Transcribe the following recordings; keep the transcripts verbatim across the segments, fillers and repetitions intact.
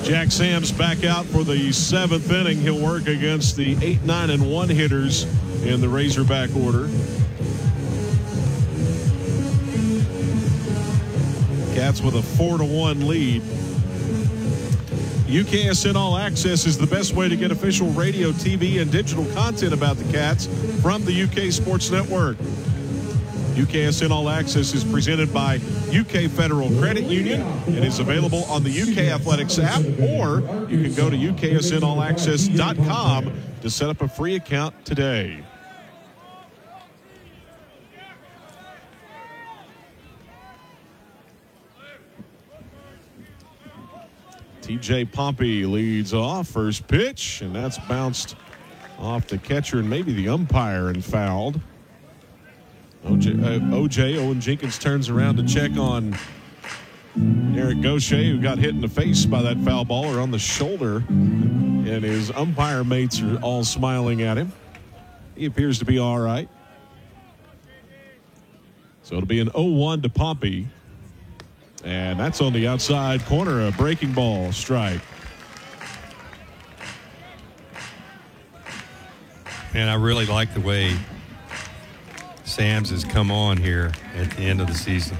Jack Sams back out for the seventh inning. He'll work against the eight, nine, and one hitters in the Razorback order. Cats with a four to one lead. U K S N All Access is the best way to get official radio, T V, and digital content about the Cats from the U K Sports Network. U K S N All Access is presented by U K Federal Credit Union and is available on the U K Athletics app, or you can go to U K S N all access dot com to set up a free account today. T J Pompey leads off. First pitch, and that's bounced off the catcher and maybe the umpire and fouled. O J, uh, O J, Owen Jenkins turns around to check on Eric Gaucher, who got hit in the face by that foul ball or on the shoulder, and his umpire mates are all smiling at him. He appears to be all right. So it'll be an oh one to Pompey. And that's on the outside corner, a breaking ball strike. And I really like the way Sams has come on here at the end of the season.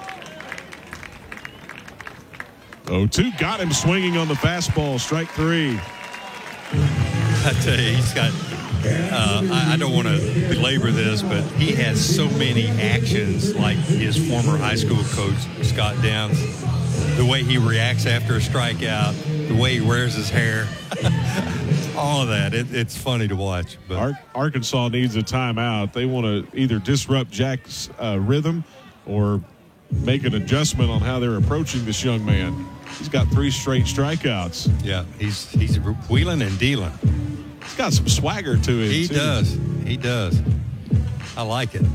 oh two, got him swinging on the fastball, strike three. I tell you, he's got, uh, I, I don't want to belabor this, but he has so many actions like his former high school coach, Scott Downs. The way he reacts after a strikeout, the way he wears his hair, all of that. It, it's funny to watch. But Ar- Arkansas needs a timeout. They want to either disrupt Jack's uh, rhythm or make an adjustment on how they're approaching this young man. He's got three straight strikeouts. Yeah, he's he's wheeling and dealing. He's got some swagger to it. He too. does. He does. I like it.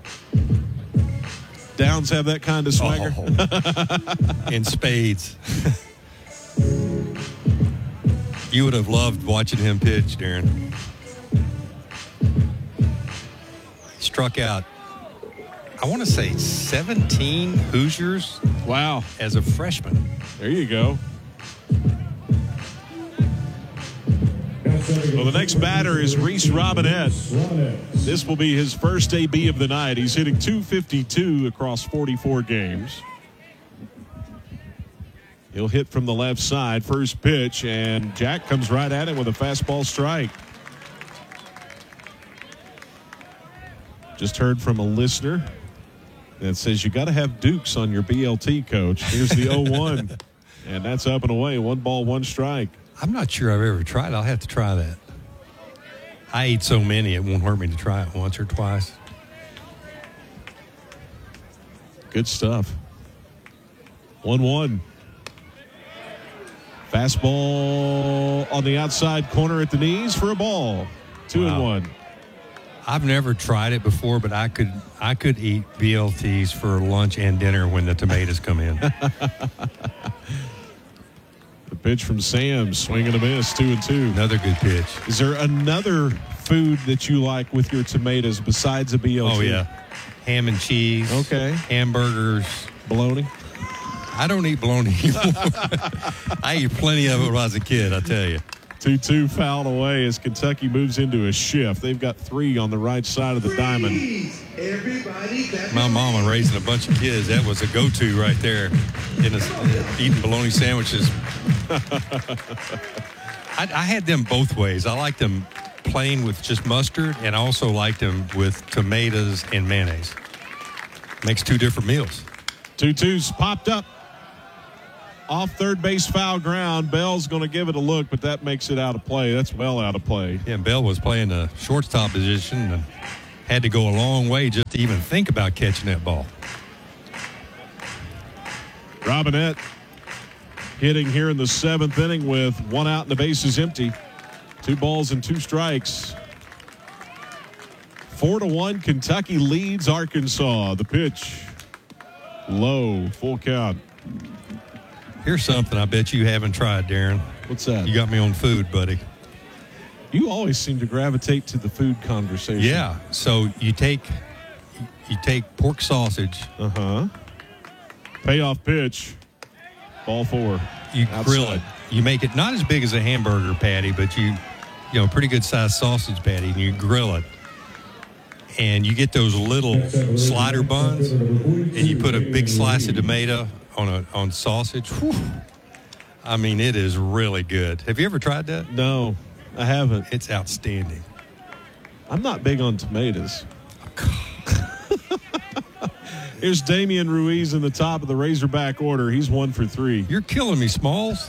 Downs have that kind of swagger. Oh. In spades. You would have loved watching him pitch, Darren. Struck out, I want to say seventeen Hoosiers. Wow. As a freshman. There you go. Well, the next batter is Reese Robinette. This will be his first A B of the night. He's hitting two fifty-two across forty-four games. He'll hit from the left side. First pitch, and Jack comes right at him with a fastball strike. Just heard from a listener that says you got to have Dukes on your B L T, coach. Here's the oh one, and that's up and away. One ball, one strike. I'm not sure I've ever tried. I'll have to try that. I eat so many, it won't hurt me to try it once or twice. Good stuff. one one. Fastball on the outside corner at the knees for a ball. Two Wow. and one. I've never tried it before, but I could I could eat B L Ts for lunch and dinner when the tomatoes come in. The pitch from Sam, swing and a miss, two and two. Another good pitch. Is there another food that you like with your tomatoes besides a B L T? Oh, yeah. Ham and cheese. Okay. Hamburgers. Bologna? I don't eat bologna anymore. I ate plenty of it when I was a kid, I tell you. two two fouled away as Kentucky moves into a shift. They've got three on the right side of the diamond. My mama raising a bunch of kids, that was a go-to right there. In a, uh, eating bologna sandwiches. I, I had them both ways. I liked them plain with just mustard, and I also liked them with tomatoes and mayonnaise. Makes two different meals. two two's popped up. Off third base foul ground. Bell's going to give it a look, but that makes it out of play. That's well out of play. Yeah, Bell was playing the shortstop position and had to go a long way just to even think about catching that ball. Robinette hitting here in the seventh inning with one out and the bases empty. Two balls and two strikes. Four to one, Kentucky leads Arkansas. The pitch low, full count. Here's something I bet you haven't tried, Darren. What's that? You got me on food, buddy. You always seem to gravitate to the food conversation. Yeah. So you take you take pork sausage. Uh-huh. Payoff pitch. Ball four. You outside. grill it. You make it not as big as a hamburger patty, but you, you know, pretty good sized sausage patty, and you grill it. And you get those little slider buns, and you put a big slice of tomato on a on sausage. Whew. I mean, it is really good. Have you ever tried that? No, I haven't. It's outstanding. I'm not big on tomatoes. Here's Damian Ruiz in the top of the Razorback order. He's one for three. You're killing me, Smalls.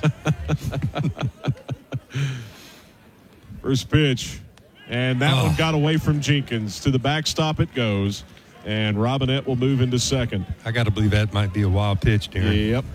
First pitch. And that Oh. one got away from Jenkins. To the backstop it goes. And Robinette will move into second. I got to believe that might be a wild pitch, Darren. Yep.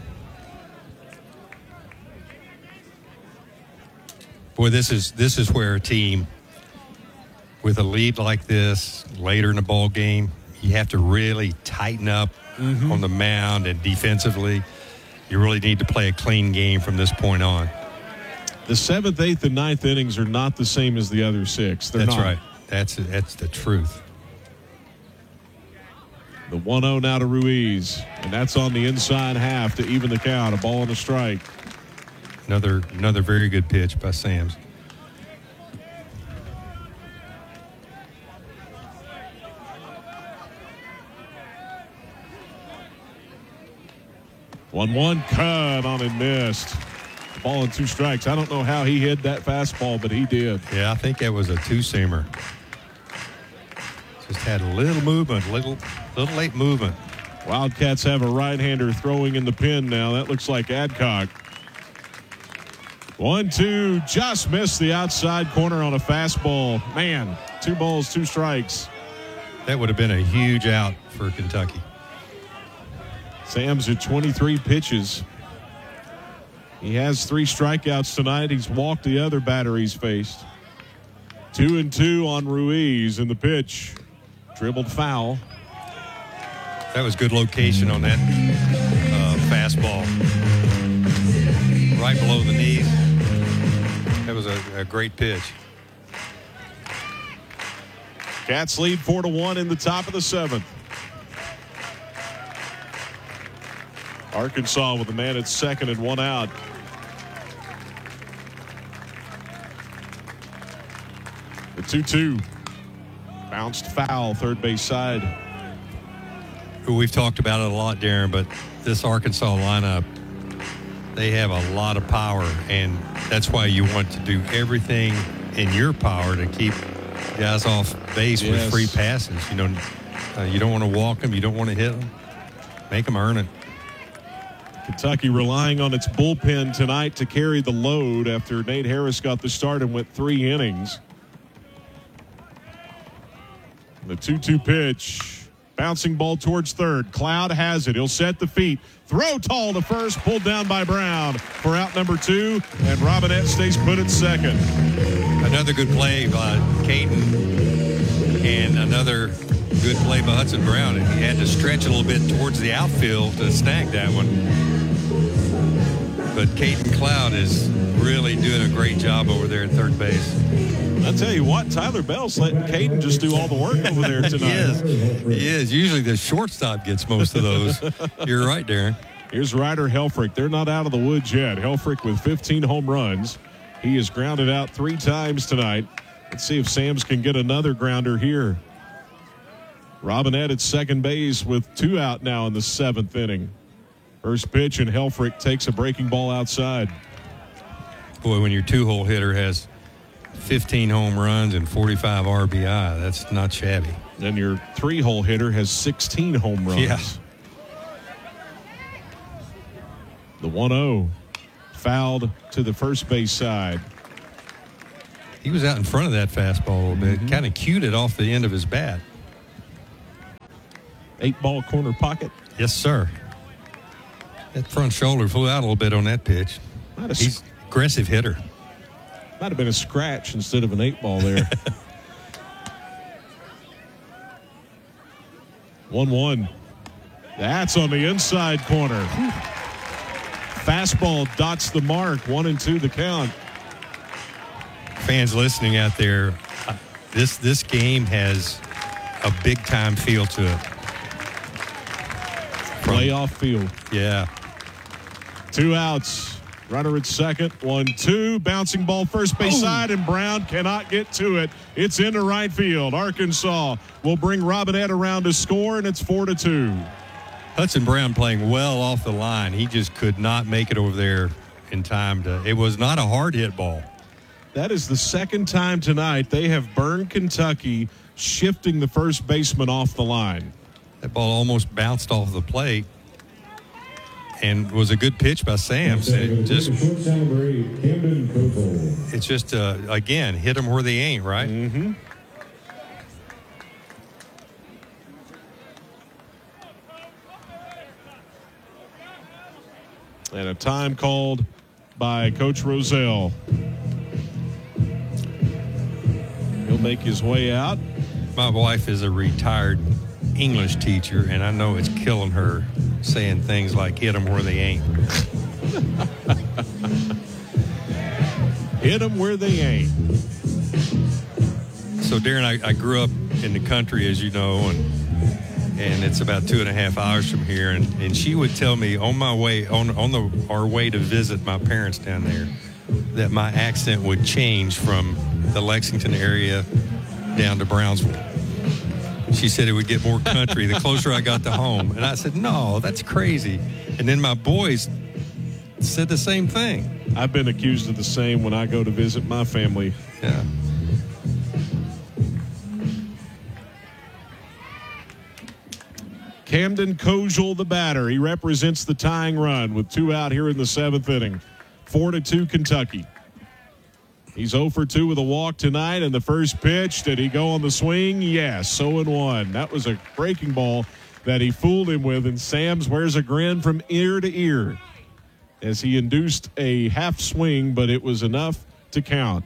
Boy, this is this is where a team with a lead like this later in the ball game, you have to really tighten up mm-hmm. on the mound and defensively. You really need to play a clean game from this point on. The seventh, eighth, and ninth innings are not the same as the other six. They're That's not. right. That's that's the truth. The one oh now to Ruiz, and that's on the inside half to even the count. A ball and a strike. Another another very good pitch by Sams. one one cut on and missed. Ball and two strikes. I don't know how he hit that fastball, but he did. Yeah, I think that was a two-seamer. Just had a little movement, little little late movement. Wildcats have a right-hander throwing in the pin now. That looks like Adcock. One, two, just missed the outside corner on a fastball. Man, two balls, two strikes. That would have been a huge out for Kentucky. Sam's at twenty-three pitches. He has three strikeouts tonight. He's walked the other batter he's faced. Two and two on Ruiz in the pitch. Dribbled foul. That was good location on that uh, fastball. Right below the knees. That was a, a great pitch. Cats lead four to one in the top of the seventh. Arkansas with a man at second and one out. The two two. Bounced foul, third base side. We've talked about it a lot, Darren, but this Arkansas lineup, they have a lot of power, and that's why you want to do everything in your power to keep guys off base Yes. with free passes. You know, uh, you don't want to walk them. You don't want to hit them. Make them earn it. Kentucky relying on its bullpen tonight to carry the load after Nate Harris got the start and went three innings. The two two pitch. Bouncing ball towards third. Cloud has it. He'll set the feet. Throw tall to first. Pulled down by Brown for out number two. And Robinette stays put at second. Another good play by Caden, and another good play by Hudson Brown. And he had to stretch a little bit towards the outfield to snag that one. But Caden Cloud is really doing a great job over there at third base. I'll tell you what, Tyler Bell's letting Caden just do all the work over there tonight. He is. He is. Usually the shortstop gets most of those. You're right, Darren. Here's Ryder Helfrich. They're not out of the woods yet. Helfrich with fifteen home runs. He is grounded out three times tonight. Let's see if Sams can get another grounder here. Robinette at second base with two out now in the seventh inning. First pitch, and Helfrich takes a breaking ball outside. Boy, when your two-hole hitter has fifteen home runs and forty-five R B I, that's not shabby. Then your three-hole hitter has sixteen home runs. Yeah. The one oh fouled to the first base side. He was out in front of that fastball a little bit, Mm-hmm. kind of cued it off the end of his bat. Eight-ball corner pocket. Yes, sir. That front shoulder flew out a little bit on that pitch. Might have, He's an aggressive hitter. might have been a scratch instead of an eight-ball there. one one. That's on the inside corner. Fastball dots the mark. One and two the count. Fans listening out there, uh, this this game has a big-time feel to it. From- Playoff field. Yeah. Two outs. Runner at second. One, two. Bouncing ball first base oh. side, and Brown cannot get to it. It's into right field. Arkansas will bring Robinette around to score, and it's four to two. Hudson Brown playing well off the line. He just could not make it over there in time to. It was not a hard hit ball. That is the second time tonight they have burned Kentucky, shifting the first baseman off the line. That ball almost bounced off the plate. And was a good pitch by Sams. It just, it's just, uh, again, hit them where they ain't, right? Mm-hmm. And a time called by Coach Rozelle. He'll make his way out. My wife is a retired English teacher, and I know it's killing her saying things like hit them where they ain't. Hit them where they ain't. So, Darren, I, I grew up in the country, as you know, and and it's about two and a half hours from here. And, and she would tell me on my way, on, on the our way to visit my parents down there, that my accent would change from the Lexington area down to Brownsville. She said it would get more country the closer I got to home. And I said, no, that's crazy. And then my boys said the same thing. I've been accused of the same when I go to visit my family. Yeah. Camden Kojal, the batter. He represents the tying run with two out here in the seventh inning. Four to two Kentucky. He's oh for two with a walk tonight, and the first pitch, did he go on the swing? Yes, oh and one. That was a breaking ball that he fooled him with, and Sams wears a grin from ear to ear as he induced a half swing, but it was enough to count.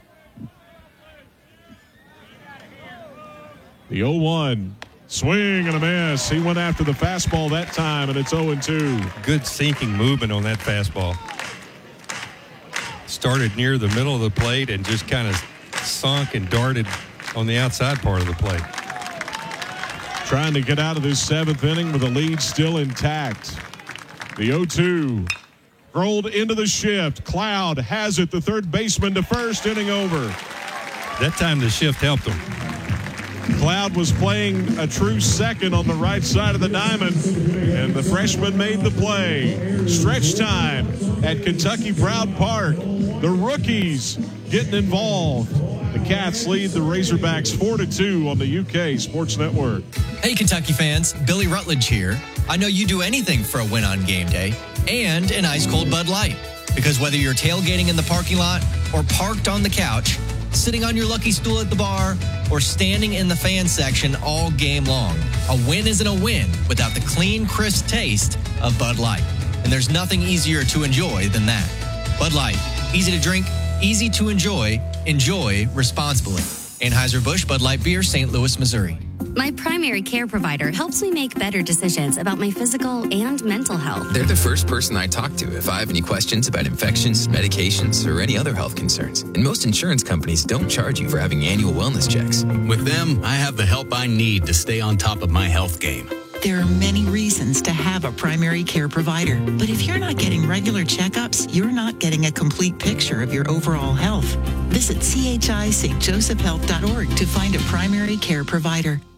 The oh one, swing and a miss. He went after the fastball that time, and it's oh and two. Good sinking movement on that fastball. Started near the middle of the plate and just kind of sunk and darted on the outside part of the plate. Trying to get out of this seventh inning with the lead still intact. The oh two rolled into the shift. Cloud has it. The third baseman to first, inning over. That time the shift helped him. Cloud was playing a true second on the right side of the diamond, and the freshman made the play. Stretch time at Kentucky Proud Park. The rookies getting involved. The Cats lead the Razorbacks four to two on the U K Sports Network. Hey, Kentucky fans. Billy Rutledge here. I know you do anything for a win on game day and an ice-cold Bud Light. Because whether you're tailgating in the parking lot or parked on the couch, sitting on your lucky stool at the bar, or standing in the fan section all game long, a win isn't a win without the clean, crisp taste of Bud Light. And there's nothing easier to enjoy than that. Bud Light. Easy to drink, easy to enjoy. Enjoy responsibly. Anheuser-Busch Bud Light Beer, Saint Louis, Missouri. My primary care provider helps me make better decisions about my physical and mental health. They're the first person I talk to if I have any questions about infections, medications, or any other health concerns. And most insurance companies don't charge you for having annual wellness checks. With them, I have the help I need to stay on top of my health game. There are many reasons to have a primary care provider, but if you're not getting regular checkups, you're not getting a complete picture of your overall health. Visit C H I St Joseph Health dot org to find a primary care provider.